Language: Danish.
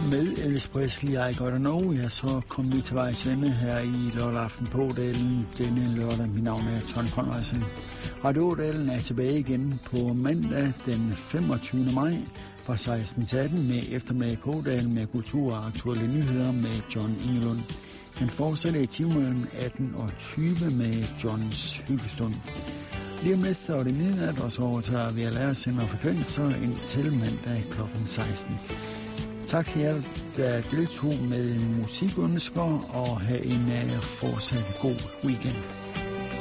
Med Elvis Presley, I Gotta Know, ja, så kom vi til vejs ende her i lørdag aften på Ådalen denne lørdag. Mit navn er Tony Conradsen. Radio Ådalen er tilbage igen på mandag den 25. maj fra 16 til 18 med eftermiddag på Ådalen med kultur og aktuelle nyheder med John Ingelund. Han fortsætter i timen mellem 18 og 20 med Johns Hyggestund. Lige om lidt så er det midnat, og så overtager vi at lære sende frekvenser indtil mandag kl. 16. Tak til jer, der deltog med musikønsker, og have en fortsat god weekend.